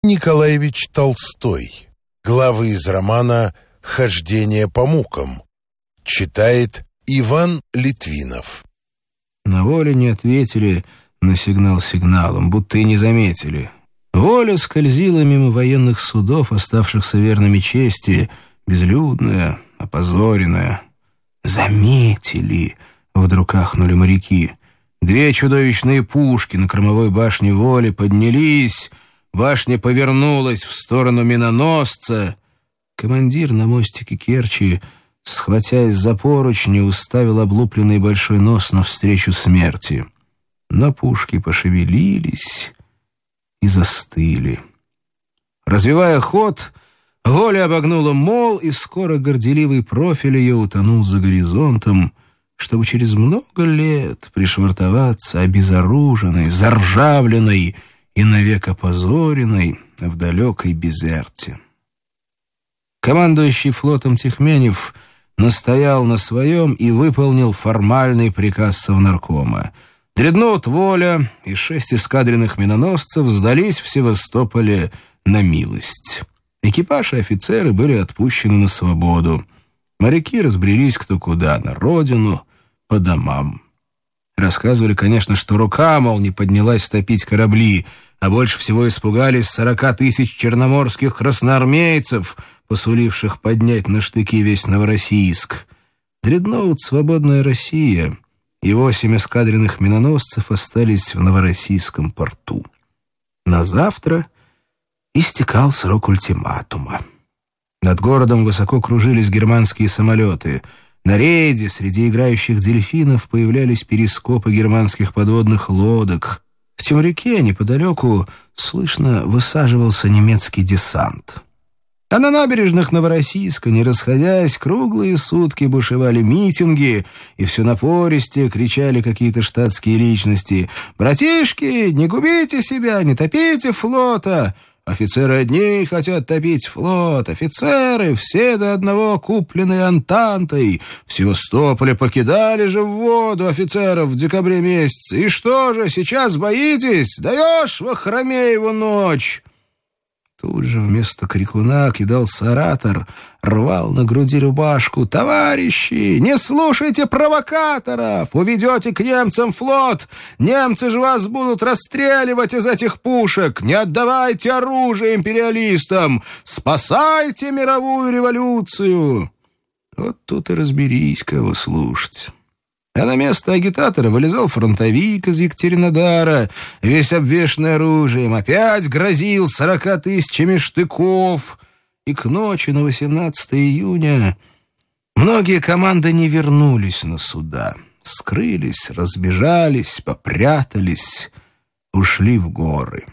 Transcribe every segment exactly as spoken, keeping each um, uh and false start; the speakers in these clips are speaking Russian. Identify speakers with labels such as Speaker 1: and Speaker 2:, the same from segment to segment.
Speaker 1: Николаевич Толстой. Главы из романа «Хождение по мукам». Читает Иван Литвинов.
Speaker 2: На воле не ответили на сигнал сигналом, будто и не заметили. Воля скользила мимо военных судов, оставшихся верными чести, безлюдная, опозоренная. «Заметили!» — вдруг ахнули моряки. Две чудовищные пушки на кормовой башне Воли поднялись. Башня повернулась в сторону миноносца. Командир на мостике Керчи, схватясь за поручни, уставил облупленный большой нос навстречу смерти. Но пушки пошевелились и застыли. Развивая ход, Воля обогнула мол, и скоро горделивый профиль ее утонул за горизонтом, чтобы через много лет пришвартоваться обезоруженной, заржавленной и навек опозоренной в далекой Безерте. Командующий флотом Тихменев настоял на своем и выполнил формальный приказ Совнаркома. Дредноут «Воля» и шесть эскадренных миноносцев сдались в Севастополе на милость. Экипаж и офицеры были отпущены на свободу. Моряки разбрелись кто куда, на родину, по домам. Рассказывали, конечно, что рука, мол, не поднялась топить корабли, а больше всего испугались сорока тысяч черноморских красноармейцев, посуливших поднять на штыки весь Новороссийск. Дредноут «Свободная Россия» и восемь эскадренных миноносцев остались в Новороссийском порту. На завтра истекал срок ультиматума. Над городом высоко кружились германские самолеты. На рейде среди играющих дельфинов появлялись перископы германских подводных лодок. В Темрюке неподалеку слышно высаживался немецкий десант. А на набережных Новороссийска, не расходясь, круглые сутки бушевали митинги, и все напористее кричали какие-то штатские личности: «Братишки, не губите себя, не топите флота! Офицеры одни хотят топить флот, офицеры, все до одного купленные Антантой. В Севастополе покидали же в воду офицеров в декабре месяце. И что же, сейчас боитесь? Даешь Вахромееву ночь!» Тут же вместо крикуна кидался оратор, рвал на груди рубашку: «Товарищи, не слушайте провокаторов! Уведете к немцам флот! Немцы же вас будут расстреливать из этих пушек! Не отдавайте оружие империалистам! Спасайте мировую революцию!» Вот тут и разберись, кого слушать. А на место агитатора вылезал фронтовик из Екатеринодара, весь обвешанный оружием, опять грозил сорока тысячами штыков. И к ночи на восемнадцатое июня многие команды не вернулись на суда. Скрылись, разбежались, попрятались, ушли в горы.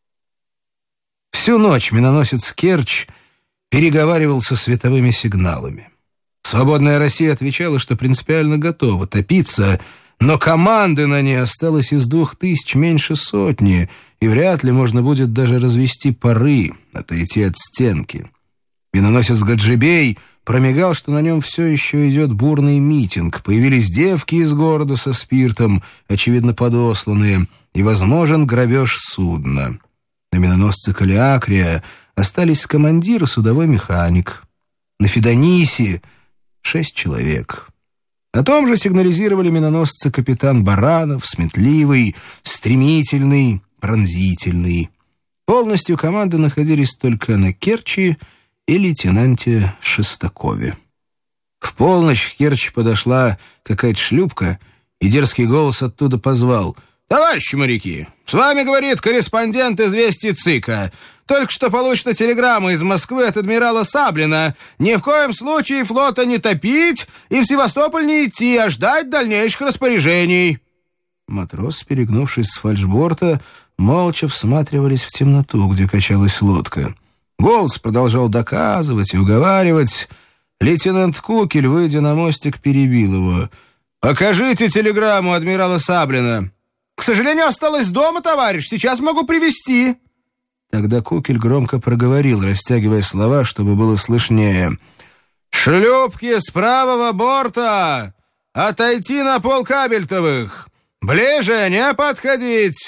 Speaker 2: Всю ночь миноносец «Керчь» переговаривался световыми сигналами. «Свободная Россия» отвечала, что принципиально готова топиться, но команды на ней осталось из двух тысяч меньше сотни, и вряд ли можно будет даже развести пары, отойти от стенки. Миноносец «Гаджибей» промигал, что на нем все еще идет бурный митинг. Появились девки из города со спиртом, очевидно подосланные, и возможен грабеж судна. На миноносце «Калиакрия» остались командир и судовой механик. На «Федонисе» шесть человек. О том же сигнализировали миноносцы капитан Баранов, сметливый, стремительный, пронзительный. Полностью команды находились только на Керчи и лейтенанте Шестакове. В полночь к Керчи подошла какая-то шлюпка, и дерзкий голос оттуда позвал: «Товарищи моряки, с вами говорит корреспондент «Известий ЦИКа». Только что получена телеграмма из Москвы от адмирала Саблина. Ни в коем случае флота не топить и в Севастополь не идти, а ждать дальнейших распоряжений». Матросы, перегнувшись с фальшборта, молча всматривались в темноту, где качалась лодка. Голос продолжал доказывать и уговаривать. Лейтенант Кукель, выйдя на мостик, перебил его: «Покажите телеграмму адмирала Саблина». «К сожалению, осталась дома, товарищ. Сейчас могу привезти». Тогда Кукель громко проговорил, растягивая слова, чтобы было слышнее: «Шлюпки с правого борта! Отойти на полкабельтовых! Ближе не подходить!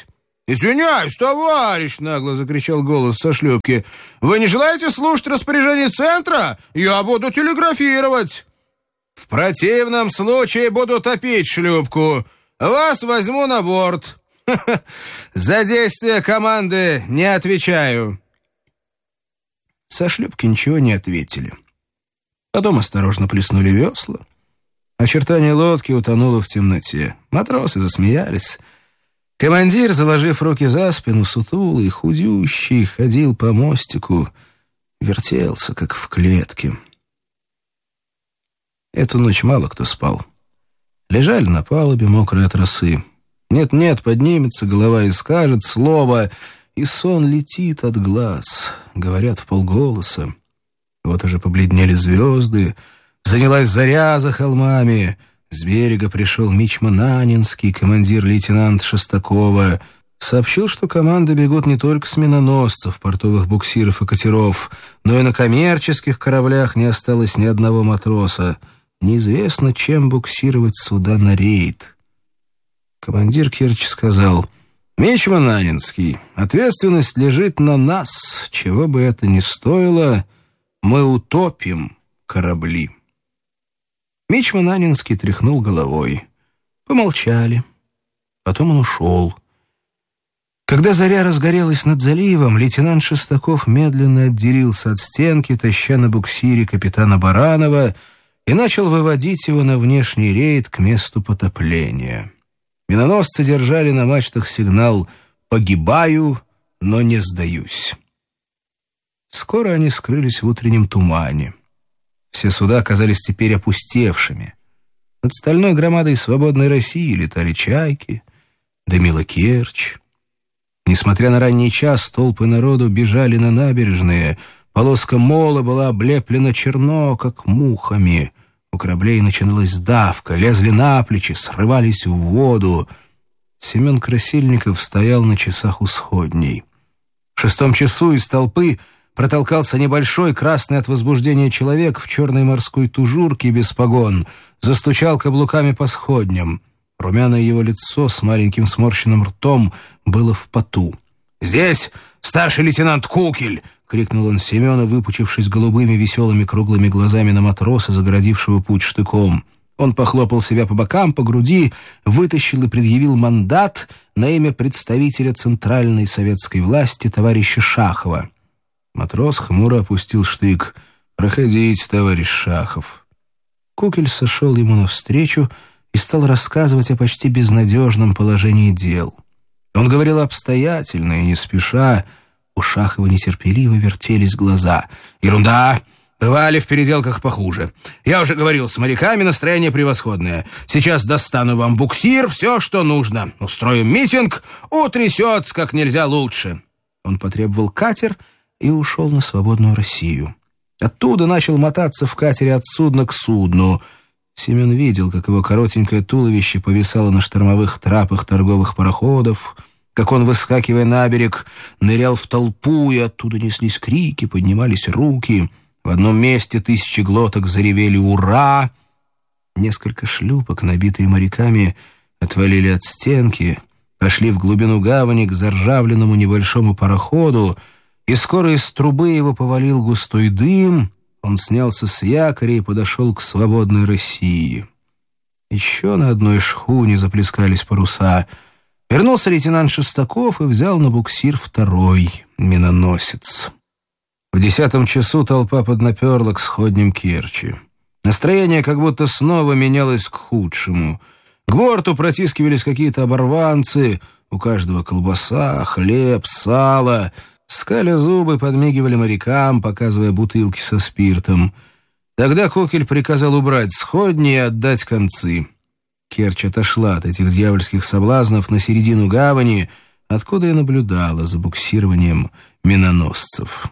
Speaker 2: «Извиняюсь, товарищ!» — нагло закричал голос со шлюпки. «Вы не желаете слушать распоряжение центра? Я буду телеграфировать!» «В противном случае буду топить шлюпку. Вас возьму на борт. За действия команды не отвечаю». Со шлюпки ничего не ответили. Потом осторожно плеснули весла. Очертание лодки утонуло в темноте. Матросы засмеялись. Командир, заложив руки за спину, сутулый, худющий, ходил по мостику, вертелся, как в клетке. Эту ночь мало кто спал. Лежали на палубе, мокрые от росы. Нет-нет, поднимется голова и скажет слово, и сон летит от глаз. Говорят вполголоса. Вот уже побледнели звезды, занялась заря за холмами. С берега пришел мичман Анинский, командир-лейтенант Шестакова. Сообщил, что команды бегут не только с миноносцев, портовых буксиров и катеров, но и на коммерческих кораблях не осталось ни одного матроса. Неизвестно, чем буксировать суда на рейд. Командир Керчи сказал: «Мичман Анинский, ответственность лежит на нас. Чего бы это ни стоило, мы утопим корабли». Мичман Анинский тряхнул головой. Помолчали. Потом он ушел. Когда заря разгорелась над заливом, лейтенант Шестаков медленно отделился от стенки, таща на буксире капитана Баранова, и начал выводить его на внешний рейд к месту потопления. Миноносцы держали на мачтах сигнал «Погибаю, но не сдаюсь». Скоро они скрылись в утреннем тумане. Все суда оказались теперь опустевшими. Над стальной громадой свободной России летали чайки, дымила Керчь. Несмотря на ранний час, толпы народу бежали на набережные. Полоска мола была облеплена черно, как мухами. У кораблей начиналась давка, лезли на плечи, срывались в воду. Семен Красильников стоял на часах у сходней. В шестом часу из толпы протолкался небольшой, красный от возбуждения человек в черной морской тужурке без погон, застучал каблуками по сходням. Румяное его лицо с маленьким сморщенным ртом было в поту. «Здесь старший лейтенант Кукель!» — крикнул он Семену, выпучившись голубыми веселыми круглыми глазами на матроса, загородившего путь штыком. Он похлопал себя по бокам, по груди, вытащил и предъявил мандат на имя представителя центральной советской власти товарища Шахова. Матрос хмуро опустил штык. «Проходите, товарищ Шахов». Кукель сошел ему навстречу и стал рассказывать о почти безнадежном положении дел. Он говорил обстоятельно и не спеша. У Шахова нетерпеливо вертелись глаза. «Ерунда! Бывали в переделках похуже. Я уже говорил, с моряками настроение превосходное. Сейчас достану вам буксир, все, что нужно. Устроим митинг, утрясется как нельзя лучше». Он потребовал катер и ушел на свободную Россию. Оттуда начал мотаться в катере от судна к судну. Семен видел, как его коротенькое туловище повисало на штормовых трапах торговых пароходов, как он, выскакивая на берег, нырял в толпу, и оттуда неслись крики, поднимались руки. В одном месте тысячи глоток заревели «Ура!». Несколько шлюпок, набитые моряками, отвалили от стенки, пошли в глубину гавани к заржавленному небольшому пароходу, и скоро из трубы его повалил густой дым. Он снялся с якоря и подошел к свободной России. Еще на одной шхуне заплескались паруса. Вернулся лейтенант Шестаков и взял на буксир второй миноносец. В десятом часу толпа поднаперла к сходням Керчи. Настроение как будто снова менялось к худшему. К борту протискивались какие-то оборванцы, у каждого колбаса, хлеб, сало. Скаля зубы, подмигивали морякам, показывая бутылки со спиртом. Тогда Кукель приказал убрать сходни и отдать концы. Керчь отошла от этих дьявольских соблазнов на середину гавани, откуда и наблюдала за буксированием миноносцев.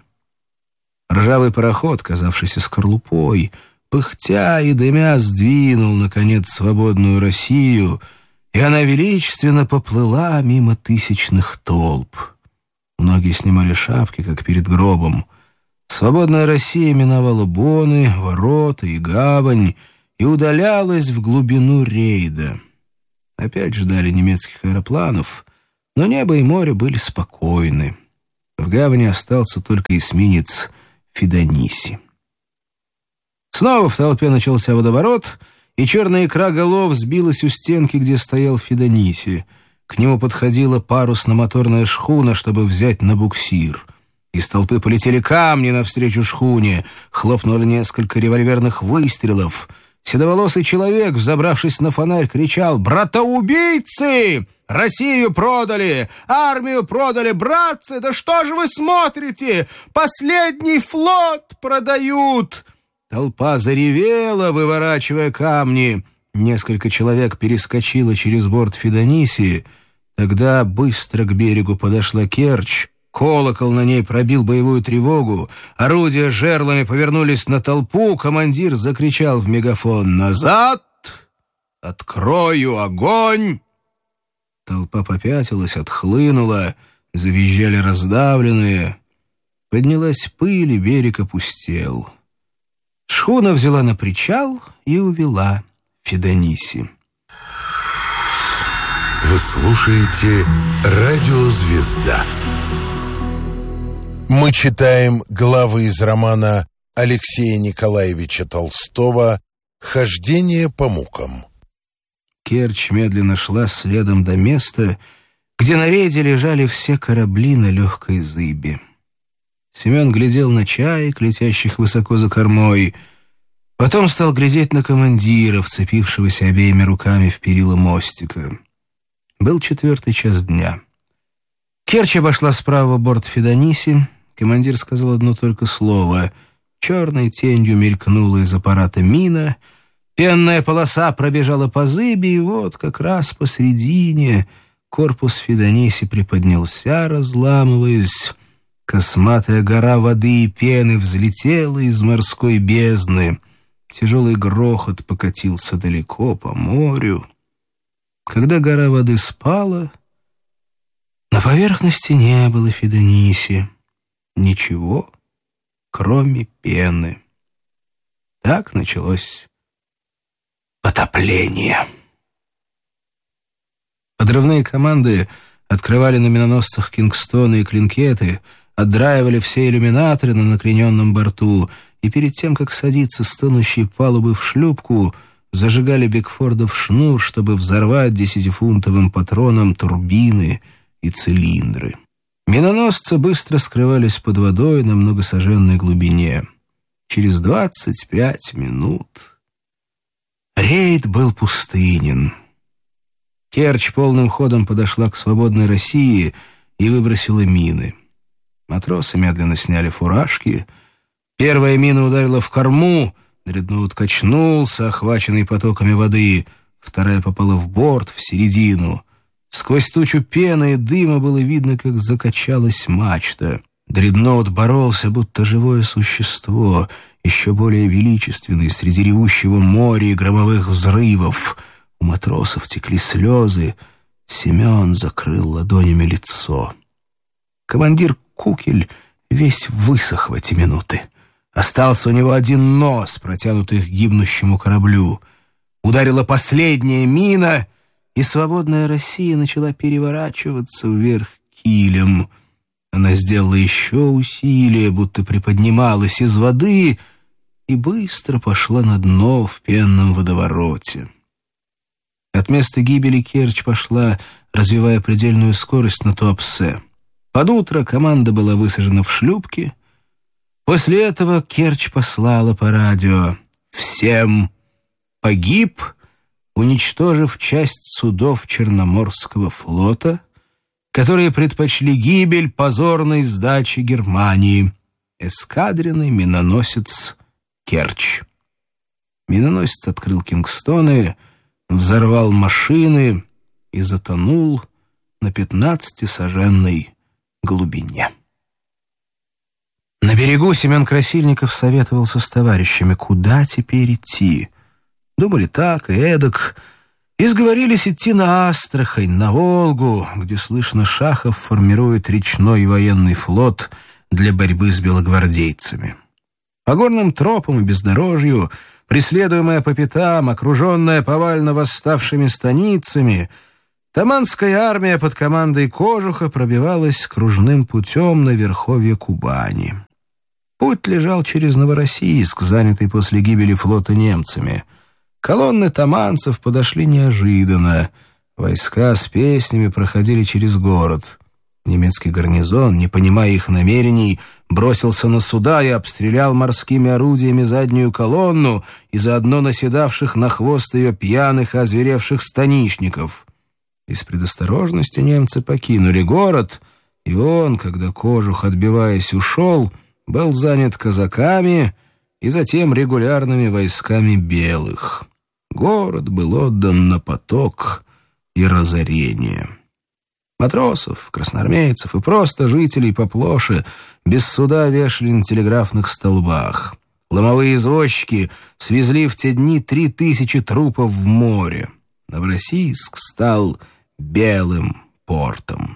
Speaker 2: Ржавый пароход, казавшийся скорлупой, пыхтя и дымя, сдвинул, наконец, свободную Россию, и она величественно поплыла мимо тысячных толп. Многие снимали шапки, как перед гробом. Свободная Россия миновала боны, ворота и гавань и удалялась в глубину рейда. Опять ждали немецких аэропланов, Но небо и море были спокойны. В гавани остался только эсминец «Фидониси». Снова в толпе начался водоворот, и черная икра голов сбилась у стенки, где стоял Фидониси. К нему подходила парусно-моторная шхуна, чтобы взять на буксир. Из толпы полетели камни навстречу шхуне, хлопнули несколько револьверных выстрелов. Седоволосый человек, взобравшись на фонарь, кричал: «Братоубийцы! Россию продали! Армию продали! Братцы, да что же вы смотрите? Последний флот продают!» Толпа заревела, выворачивая камни. Несколько человек перескочило через борт Фидониси. Тогда быстро к берегу подошла Керчь. Колокол на ней пробил боевую тревогу. Орудия жерлами повернулись на толпу. Командир закричал в мегафон: «Назад! Открою огонь!» Толпа попятилась, отхлынула. Завизжали раздавленные. Поднялась пыль, и берег опустел. Шхуна взяла на причал и увела Фидониси.
Speaker 1: Вы слушаете «Радио Звезда». Мы читаем главы из романа Алексея Николаевича Толстого «Хождение по мукам».
Speaker 2: Керчь медленно шла следом до места, где на рейде лежали все корабли на легкой зыби. Семен глядел на чаек, летящих высоко за кормой, потом стал глядеть на командира, вцепившегося обеими руками в перила мостика. Был четвертый час дня. Керчь обошла справа борт Фидониси. Командир сказал одно только слово. Черной тенью мелькнула из аппарата мина. Пенная полоса пробежала по зыбе, и вот как раз посредине корпус Фидониси приподнялся, разламываясь. Косматая гора воды и пены взлетела из морской бездны. Тяжелый грохот покатился далеко по морю. Когда гора воды спала, на поверхности не было Фидониси. Ничего, кроме пены. Так началось потопление. Подрывные команды открывали на миноносцах Кингстоны и Клинкеты, отдраивали все иллюминаторы на накрененном борту и перед тем, как садиться с тонущей палубы в шлюпку, зажигали Бигфордов шнур, чтобы взорвать десятифунтовым патроном турбины и цилиндры. Миноносцы быстро скрывались под водой на многосаженной глубине. Через двадцать пять минут рейд был пустынен. Керчь полным ходом подошла к свободной России и выбросила мины. Матросы медленно сняли фуражки. Первая мина ударила в корму, дредноут качнулся, охваченный потоками воды. Вторая попала в борт, в середину. Сквозь тучу пены и дыма было видно, как закачалась мачта. Дредноут боролся, будто живое существо, еще более величественный среди ревущего моря и громовых взрывов. У матросов текли слезы. Семен закрыл ладонями лицо. Командир Кукель весь высох в эти минуты. Остался у него один нос, протянутый к гибнущему кораблю. Ударила последняя мина, и свободная Россия начала переворачиваться вверх килем. Она сделала еще усилие, будто приподнималась из воды, и быстро пошла на дно в пенном водовороте. От места гибели Керчь пошла, развивая предельную скорость на Туапсе. Под утро команда была высажена в шлюпки. После этого Керчь послала по радио: «Всем погиб, уничтожив часть судов Черноморского флота, которые предпочли гибель позорной сдачи Германии. Эскадренный миноносец Керчь». Миноносец открыл Кингстоны, взорвал машины и затонул на пятнадцатисаженной глубине. На берегу Семен Красильников советовался с товарищами, куда теперь идти. Думали так и эдак, и сговорились идти на Астрахань, на Волгу, где, слышно, Шахов формирует речной военный флот для борьбы с белогвардейцами. По горным тропам и бездорожью, преследуемая по пятам, окруженная повально восставшими станицами, Таманская армия под командой Кожуха пробивалась кружным путем на верховье Кубани. Путь лежал через Новороссийск, занятый после гибели флота немцами. Колонны таманцев подошли неожиданно. Войска с песнями проходили через город. Немецкий гарнизон, не понимая их намерений, бросился на суда и обстрелял морскими орудиями заднюю колонну и заодно наседавших на хвост ее пьяных и озверевших станичников. Из предосторожности немцы покинули город, и он, когда Кожух, отбиваясь, ушел, был занят казаками и затем регулярными войсками белых. Город был отдан на поток и разорение. Матросов, красноармейцев и просто жителей поплоше без суда вешали на телеграфных столбах. Ломовые извозчики свезли в те дни три тысячи трупов в море. Новороссийск стал белым портом.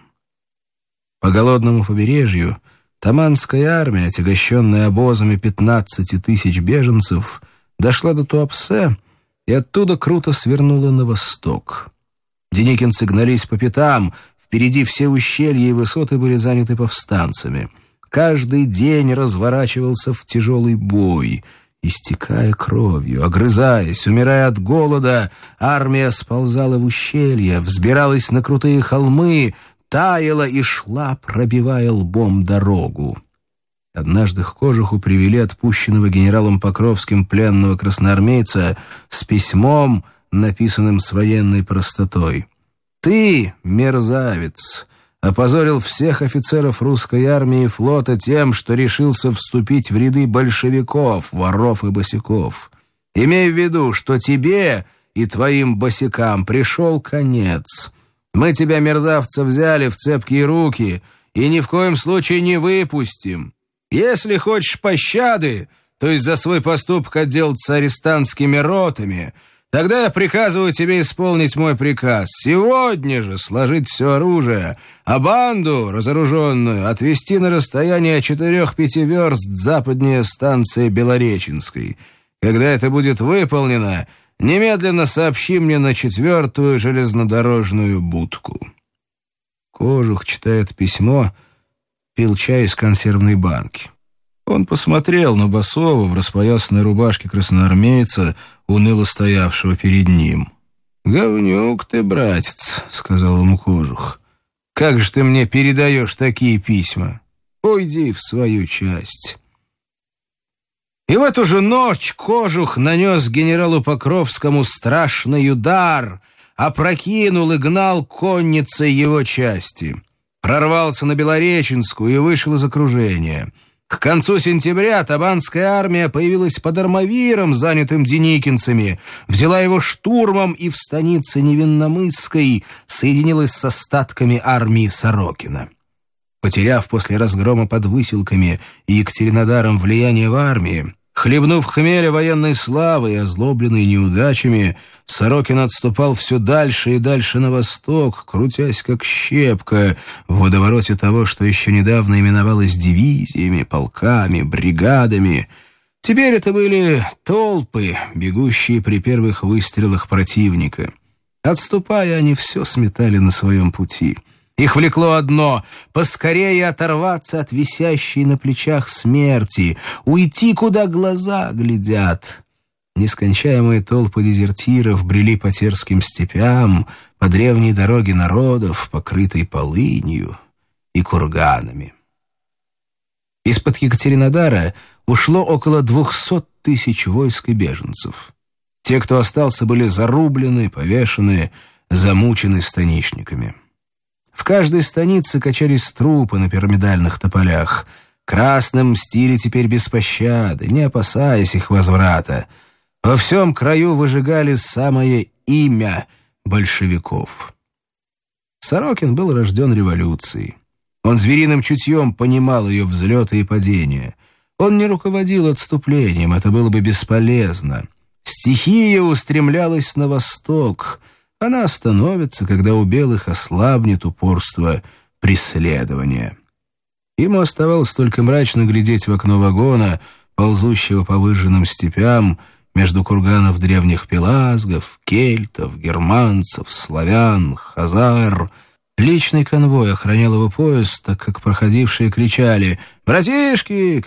Speaker 2: По голодному побережью Таманская армия, отягощенная обозами пятнадцати тысяч беженцев, дошла до Туапсе и оттуда круто свернула на восток. Деникинцы гнались по пятам, впереди все ущелья и высоты были заняты повстанцами. Каждый день разворачивался в тяжелый бой. Истекая кровью, огрызаясь, умирая от голода, армия сползала в ущелья, взбиралась на крутые холмы, таяла и шла, пробивая лбом дорогу. Однажды к Кожуху привели отпущенного генералом Покровским пленного красноармейца с письмом, написанным с военной простотой. «Ты, мерзавец, опозорил всех офицеров русской армии и флота тем, что решился вступить в ряды большевиков, воров и босяков. Имей в виду, что тебе и твоим босякам пришел конец. Мы тебя, мерзавца, взяли в цепкие руки и ни в коем случае не выпустим. Если хочешь пощады, то есть за свой поступок отделаться арестантскими ротами, тогда я приказываю тебе исполнить мой приказ. Сегодня же сложить все оружие, а банду, разоруженную, отвезти на расстояние четырех-пяти верст западнее станции Белореченской. Когда это будет выполнено, немедленно сообщи мне на четвертую железнодорожную будку». Кожух, читает письмо, пил чай из консервной банки. Он посмотрел на босого в распоясанной рубашке красноармейца, уныло стоявшего перед ним. «Говнюк ты, братец», — сказал ему Кожух. «Как же ты мне передаешь такие письма? Уйди в свою часть». И в эту же ночь Кожух нанес генералу Покровскому страшный удар, опрокинул и гнал конницей его части. Прорвался на Белореченскую и вышел из окружения. К концу сентября Табанская армия появилась под Армавиром, занятым деникинцами, взяла его штурмом и в станице Невинномысской соединилась с остатками армии Сорокина. Потеряв после разгрома под Выселками и Екатеринодаром влияние в армии, хлебнув хмеля военной славы и озлобленный неудачами, Сорокин отступал все дальше и дальше на восток, крутясь как щепка в водовороте того, что еще недавно именовалось дивизиями, полками, бригадами. Теперь это были толпы, бегущие при первых выстрелах противника. Отступая, они все сметали на своем пути. Их влекло одно — поскорее оторваться от висящей на плечах смерти, уйти, куда глаза глядят. Нескончаемые толпы дезертиров брели по терским степям, по древней дороге народов, покрытой полынью и курганами. Из-под Екатеринодара ушло около двухсот тысяч войск и беженцев. Те, кто остался, были зарублены, повешены, замучены станичниками. В каждой станице качались трупы на пирамидальных тополях. Красным мстили теперь без пощады, не опасаясь их возврата. Во всем краю выжигали самое имя большевиков. Сорокин был рожден революцией. Он звериным чутьем понимал ее взлеты и падения. Он не руководил отступлением, это было бы бесполезно. Стихия устремлялась на восток. Она остановится, когда у белых ослабнет упорство преследования. Ему оставалось только мрачно глядеть в окно вагона, ползущего по выжженным степям, между курганов древних пелазгов, кельтов, германцев, славян, хазар. Личный конвой охранял его поезд, так как проходившие кричали: «Братишки!